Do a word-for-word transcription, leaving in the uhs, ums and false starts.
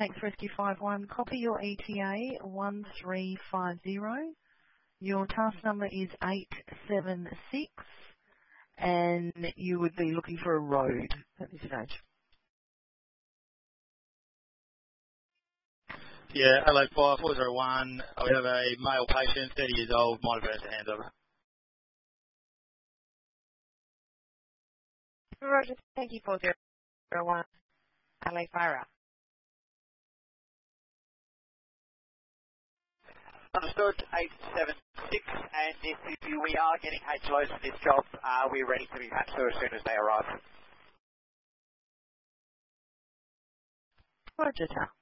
Thanks, Rescue five one. Copy your E T A one three five zero. Your task number is eight seven six, and you would be looking for a road at this stage. Yeah, hello, four zero one. We have a male patient, thirty years old, might have earned a handover. Roger, thank you, four zero one. Adelaide Fire Out. Understood, eight seven six, and if we are getting H L Os for this job, uh, we're ready to be patched through as soon as they arrive. Roger, sir.